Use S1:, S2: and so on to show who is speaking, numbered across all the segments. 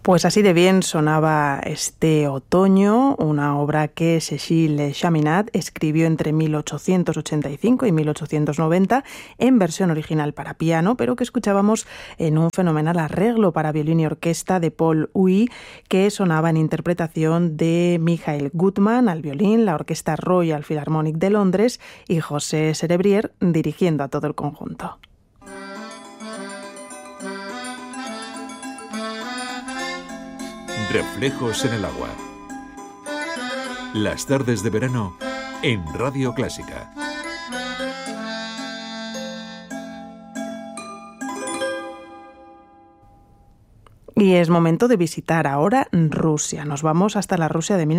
S1: Pues así de bien sonaba este otoño, una obra que Cécile Chaminade escribió entre 1885 y 1890 en versión original para piano, pero que escuchábamos en un fenomenal arreglo para violín y orquesta de Paul Huy, que sonaba en interpretación de Michael Gutmann al violín, la Orquesta Royal Philharmonic de Londres y José Cerebrier dirigiendo a todo el conjunto.
S2: Reflejos en el agua. Las tardes de verano en Radio Clásica.
S1: Y es momento de visitar ahora Rusia. Nos vamos hasta la Rusia de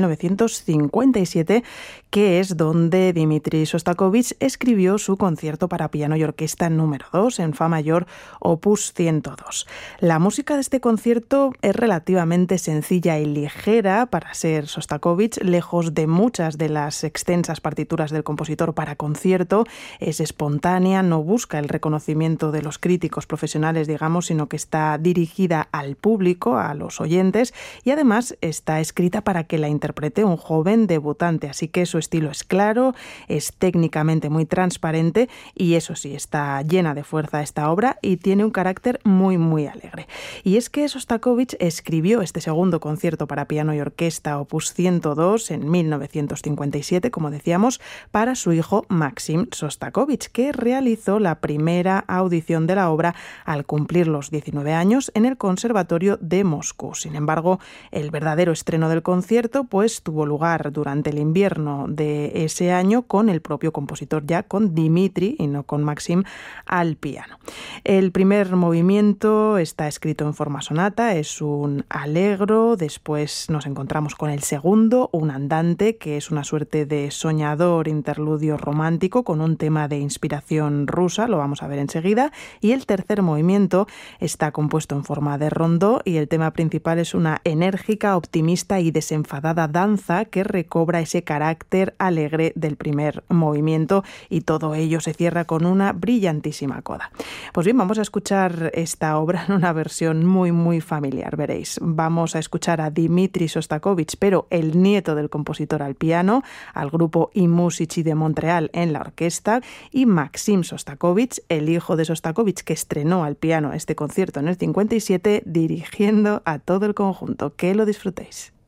S1: 1957, que es donde Dmitri Shostakovich escribió su concierto para piano y orquesta número 2 en Fa mayor, opus 102. La música de este concierto es relativamente sencilla y ligera para ser Shostakovich, lejos de muchas de las extensas partituras del compositor para concierto. Es espontánea, no busca el reconocimiento de los críticos profesionales, digamos, sino que está dirigida al público, a los oyentes, y además está escrita para que la interprete un joven debutante, así que su estilo es claro, es técnicamente muy transparente y eso sí, está llena de fuerza esta obra y tiene un carácter muy muy alegre. Y es que Shostakovich escribió este segundo concierto para piano y orquesta opus 102 en 1957, como decíamos, para su hijo Maxim Shostakovich, que realizó la primera audición de la obra al cumplir los 19 años en el Conservatorio de Moscú. Sin embargo, el verdadero estreno del concierto pues tuvo lugar durante el invierno de ese año con el propio compositor, ya con Dmitri y no con Maxim al piano. El primer movimiento está escrito en forma sonata, es un allegro, después nos encontramos con el segundo, un andante, que es una suerte de soñador interludio romántico con un tema de inspiración rusa, lo vamos a ver enseguida, y el tercer movimiento está compuesto en forma de rondó y el tema principal es una enérgica, optimista y desenfadada danza que recobra ese carácter alegre del primer movimiento y todo ello se cierra con una brillantísima coda. Pues bien, vamos a escuchar esta obra en una versión muy muy familiar, veréis. Vamos a escuchar a Dmitri Shostakovich, pero el nieto del compositor al piano, al grupo I Musici de Montreal en la orquesta, y Maxim Shostakovich, el hijo de Shostakovich que estrenó al piano este concierto en el 57, dirigiendo a todo el conjunto. Que lo disfrutéis.